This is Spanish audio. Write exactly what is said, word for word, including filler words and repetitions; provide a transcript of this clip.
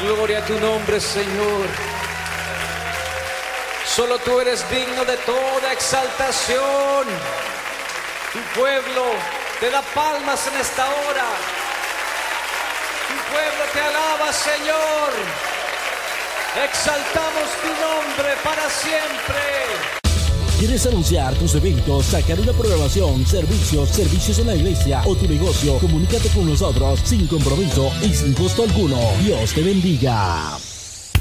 Gloria a tu nombre, Señor. Solo tú eres digno de toda exaltación. Tu pueblo te da palmas en esta hora. Tu pueblo te alaba, Señor. Exaltamos tu nombre para siempre. ¿Quieres anunciar tus eventos, sacar una programación, servicios, servicios en la iglesia o tu negocio? Comunícate con nosotros sin compromiso y sin costo alguno. Dios te bendiga.